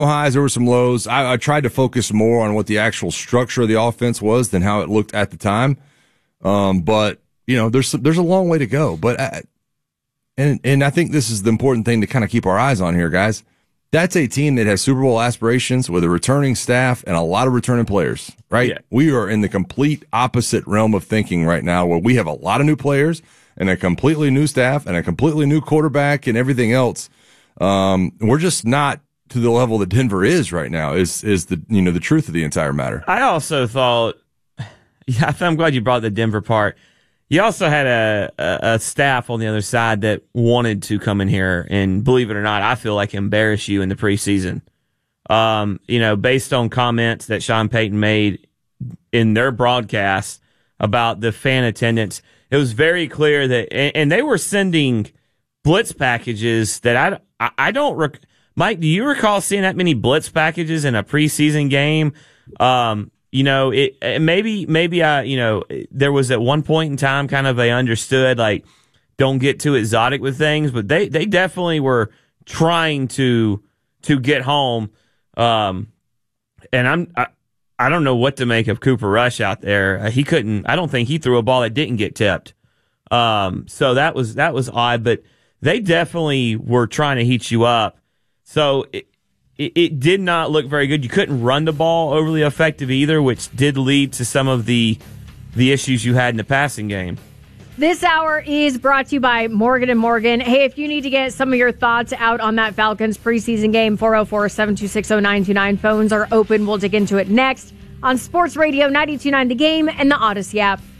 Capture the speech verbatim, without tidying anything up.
highs, there were some lows. I, I tried to focus more on what the actual structure of the offense was than how it looked at the time. Um, but you know, there's there's a long way to go. But I, and and I think this is the important thing to kind of keep our eyes on here, guys. That's a team that has Super Bowl aspirations with a returning staff and a lot of returning players, right? Yeah. We are in the complete opposite realm of thinking right now, where we have a lot of new players and a completely new staff and a completely new quarterback and everything else. Um, we're just not to the level that Denver is right now. Is is the you know the truth of the entire matter? I also thought, yeah, I'm glad you brought the Denver part. You also had a, a, a staff on the other side that wanted to come in here and, believe it or not, I feel like embarrass you in the preseason. Um, you know, based on comments that Sean Payton made in their broadcast about the fan attendance, it was very clear that, and, and they were sending blitz packages that I, I, I don't, rec- Mike, do you recall seeing that many blitz packages in a preseason game? Um, You know, it, it maybe maybe I you know there was at one point in time kind of they understood like don't get too exotic with things, but they, they definitely were trying to to get home. Um, and I'm I, I don't know what to make of Cooper Rush out there. Uh, he couldn't. I don't think he threw a ball that didn't get tipped. Um, so that was that was odd, but they definitely were trying to heat you up. So. It, It, it did not look very good. You couldn't run the ball overly effective either, which did lead to some of the the issues you had in the passing game. This hour is brought to you by Morgan and Morgan. Hey, if you need to get some of your thoughts out on that Falcons preseason game, four oh four, seven two six, oh nine two nine. Phones are open. We'll dig into it next on Sports Radio ninety-two point nine The Game and the Odyssey app.